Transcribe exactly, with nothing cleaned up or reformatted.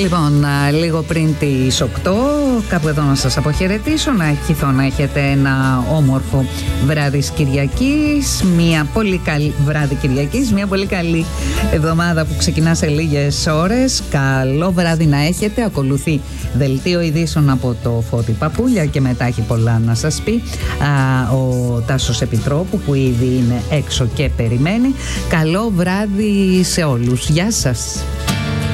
Λοιπόν, λίγο πριν τις οκτώ, κάπου εδώ να σας αποχαιρετήσω, να ευχηθώ να έχετε ένα όμορφο βράδυ Κυριακής, μια πολύ καλή βράδυ Κυριακής, μια πολύ καλή εβδομάδα που ξεκινά σε λίγες ώρες. Καλό βράδυ να έχετε. Ακολουθεί δελτίο ειδήσεων από το Φώτη Παπούλια και μετά έχει πολλά να σας πει α, ο Τάσος Επιτρόπου που ήδη είναι έξω και περιμένει. Καλό βράδυ σε όλους. Γεια σας.